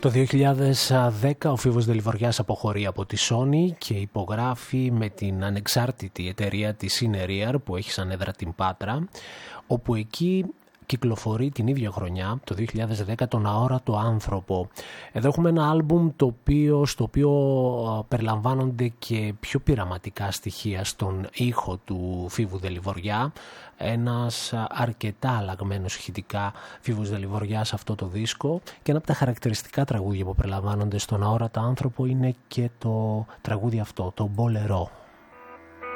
Το 2010 ο Φίβος Δελιβοριάς αποχωρεί από τη Sony και υπογράφει με την ανεξάρτητη εταιρεία της Cinerear που έχει σαν έδρα την Πάτρα, όπου εκεί κυκλοφορεί την ίδια χρονιά, το 2010, τον Αόρατο Άνθρωπο. Εδώ έχουμε ένα άλμπουμ στο οποίο περιλαμβάνονται και πιο πειραματικά στοιχεία στον ήχο του Φίβου Δελιβοριά. Ένας αρκετά αλλαγμένος ηχητικά Φίβος Δελιβοριά σε αυτό το δίσκο, και ένα από τα χαρακτηριστικά τραγούδια που περιλαμβάνονται στον Αόρατο Άνθρωπο είναι και το τραγούδι αυτό, το Μπολερό.